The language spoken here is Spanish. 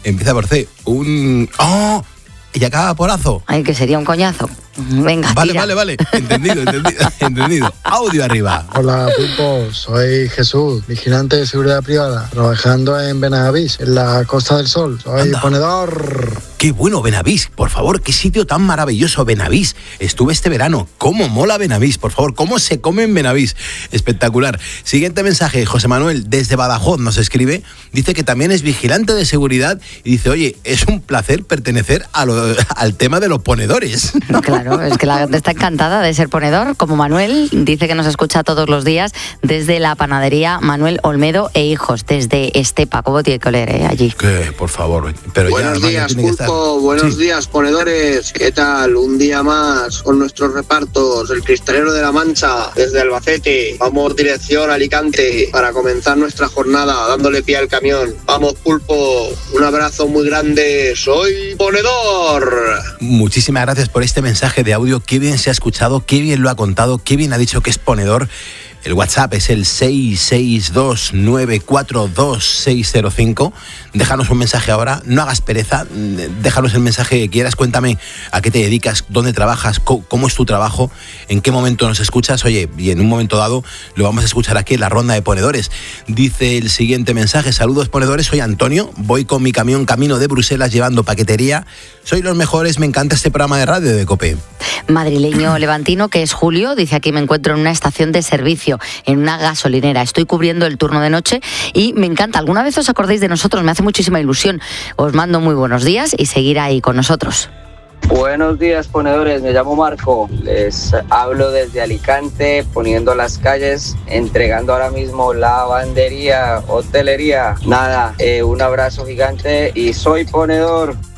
empieza por C. ¡Oh! Y acaba por azo. Ay, que sería un coñazo. Venga, Vale. Entendido. Audio arriba. Hola, Pulpo. Soy Jesús, vigilante de seguridad privada, trabajando en Benavís, en la Costa del Sol. Soy ponedor. Qué bueno Benavís, por favor, qué sitio tan maravilloso Benavís. Estuve este verano, cómo mola Benavís, por favor, cómo se come en Benavís. Espectacular. Siguiente mensaje, José Manuel desde Badajoz nos escribe, dice que también es vigilante de seguridad y dice, oye, es un placer pertenecer al tema de los ponedores. Claro, es que la gente está encantada de ser ponedor, como Manuel, dice que nos escucha todos los días desde la panadería Manuel Olmedo e Hijos, desde Estepa. ¿Cómo tiene que oler allí? Que, por favor, pero buenos ya, días, tiene que Pulpo, buenos días, ponedores. ¿Qué tal? Un día más con nuestros repartos. El Cristalero de la Mancha, desde Albacete. Vamos dirección Alicante para comenzar nuestra jornada, dándole pie al camión. Vamos, Pulpo, un abrazo muy grande. Soy ponedor. Muchísimas gracias por este mensaje de audio. Qué bien se ha escuchado, qué bien lo ha contado, qué bien ha dicho que es ponedor. El WhatsApp es el 662942605. Déjanos un mensaje ahora, no hagas pereza, déjanos el mensaje que quieras, cuéntame a qué te dedicas, dónde trabajas, cómo es tu trabajo, en qué momento nos escuchas, oye, y en un momento dado lo vamos a escuchar aquí en la ronda de ponedores. Dice el siguiente mensaje, saludos ponedores, soy Antonio, voy con mi camión camino de Bruselas llevando paquetería, soy los mejores, me encanta este programa de radio de COPE. Madrileño levantino, que es Julio, dice aquí me encuentro en una estación de servicio, en una gasolinera, estoy cubriendo el turno de noche y me encanta, alguna vez os acordáis de nosotros, me hace muchísima ilusión, os mando muy buenos días y seguir ahí con nosotros. Buenos días, ponedores, me llamo Marco, les hablo desde Alicante, poniendo las calles, entregando ahora mismo lavandería, hotelería, nada, un abrazo gigante y soy ponedor.